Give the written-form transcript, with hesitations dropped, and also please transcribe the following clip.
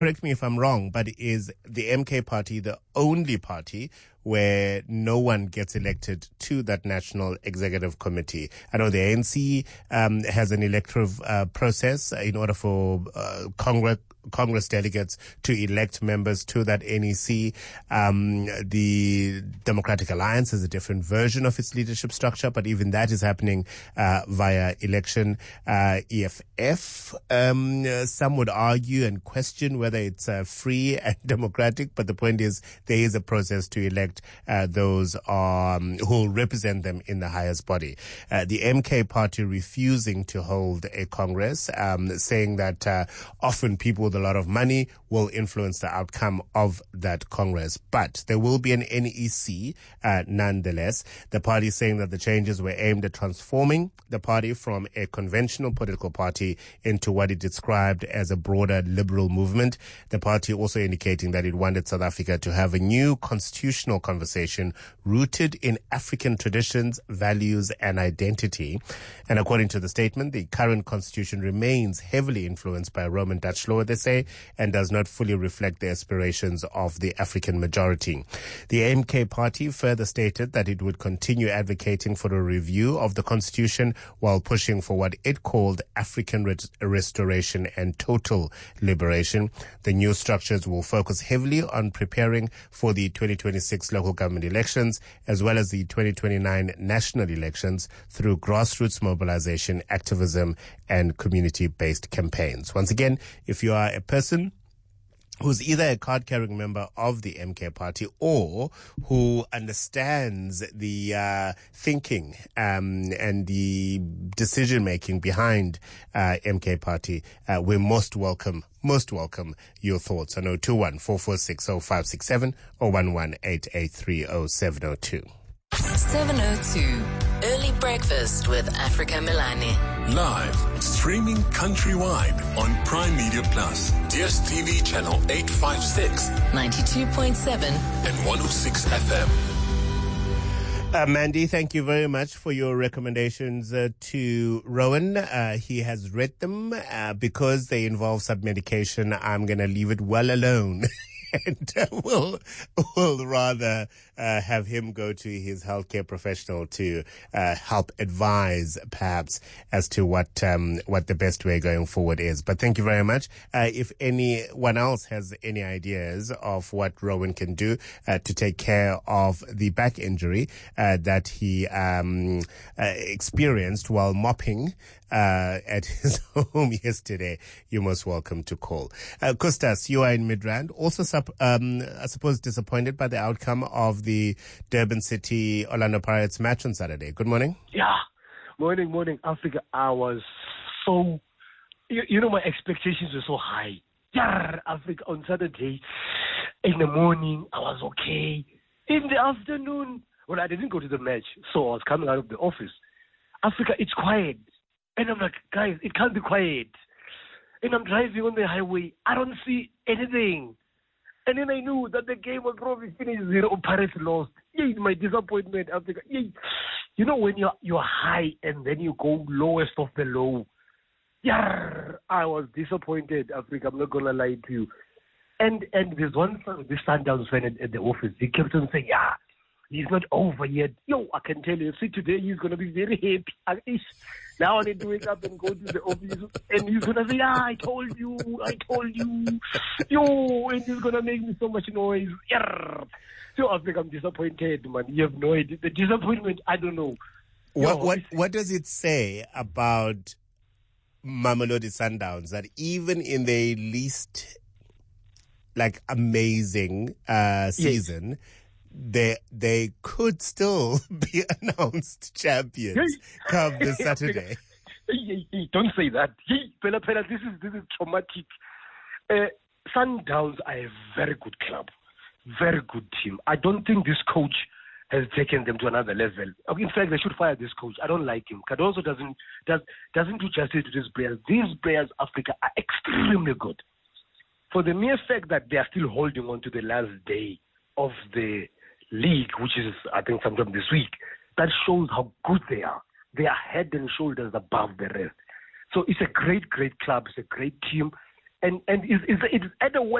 correct me if I'm wrong, but is the MK party the only party where no one gets elected to that National Executive Committee? I know the ANC has an electoral process in order for Congress delegates to elect members to that NEC. The Democratic Alliance has a different version of its leadership structure, but even that is happening via election. EFF, some would argue and question whether it's free and democratic, but the point is there is a process to elect those who will represent them in the highest body. The MK party refusing to hold a Congress, saying that often people with a lot of money will influence the outcome of that Congress. But there will be an NEC nonetheless. The party saying that the changes were aimed at transforming the party from a conventional political party into what it described as a broader liberal movement. The party also indicating that it wanted South Africa to have a new constitutional conversation rooted in African traditions, values, and identity. And according to the statement, the current constitution remains heavily influenced by Roman Dutch law, they say, and does not fully reflect the aspirations of the African majority. The MK party further stated that it would continue advocating for a review of the constitution while pushing for what it called African restoration and total liberation. The new structures will focus heavily on preparing for the 2026 local government elections as well as the 2029 national elections through grassroots mobilization, activism, and community-based campaigns. Once again, if you are a person who's either a card-carrying member of the MK party or who understands the thinking and the decision-making behind MK party, we're most welcome your thoughts on 021-446-0567 or 11-883-0702. 702, Early Breakfast with Africa Milani. Live, streaming countrywide on Prime Media Plus, DSTV channel 856, 92.7 and 106 FM. Mandy, thank you very much for your recommendations to Rowan. He has read them. Because they involve submedication, I'm going to leave it well alone. And we'll rather have him go to his healthcare professional to help advise, perhaps, as to what the best way going forward is. But thank you very much. If anyone else has any ideas of what Rowan can do to take care of the back injury that he experienced while mopping at his home yesterday, you're most welcome to call. Costas, you are in Midrand. Also, I suppose, disappointed by the outcome of the Durban City Orlando Pirates match on Saturday. Good morning. Yeah. Morning, Africa. I was so, my expectations were so high. Yeah, Africa on Saturday. In the morning, I was okay. In the afternoon, well, I didn't go to the match, so I was coming out of the office. Africa, it's quiet. And I'm like, guys, it can't be quiet. And I'm driving on the highway. I don't see anything. And then I knew that the game would probably finish 0. Pirates lost. Yay, my disappointment, Africa. Yay. You know when you're high and then you go lowest of the low. Yeah, I was disappointed, Africa. I'm not going to lie to you. And there's one fan, this Sundowns fan at the office. He kept on saying, yeah, he's not over yet. Yo, I can tell you, see, today he's going to be very happy. Now I need to wake up and go to the office. And he's going to say, I told you. Yo, and he's going to make me so much noise. Yeah. So I think I'm disappointed, man. You have no idea. The disappointment, I don't know. What does it say about Mamelodi Sundowns that even in the least, amazing season, they could still be announced champions come this Saturday? Don't say that. Pela, this is traumatic. Sundowns are a very good club, very good team. I don't think this coach has taken them to another level. In fact, they should fire this coach. I don't like him. Cardoso doesn't do justice to these players. These players, Africa, are extremely good. For the mere fact that they are still holding on to the last day of the league, which is, I think, sometime this week, that shows how good they are. They are head and shoulders above the rest. So it's a great, great club. It's a great team. and it's at a